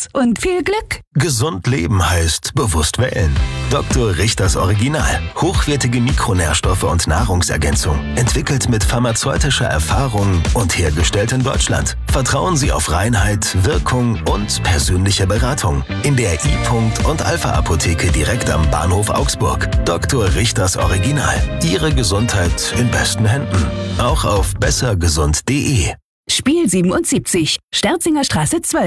Spaß und viel Glück. Gesund leben heißt bewusst wählen. Dr. Richters Original. Hochwertige Mikronährstoffe und Nahrungsergänzung. Entwickelt mit pharmazeutischer Erfahrung und hergestellt in Deutschland. Vertrauen Sie auf Reinheit, Wirkung und persönliche Beratung. In der I-Punkt und Alpha-Apotheke direkt am Bahnhof Augsburg. Dr. Richters Original. Ihre Gesundheit in besten Händen. Auch auf bessergesund.de. Spiel 77, Sterzinger Straße 12.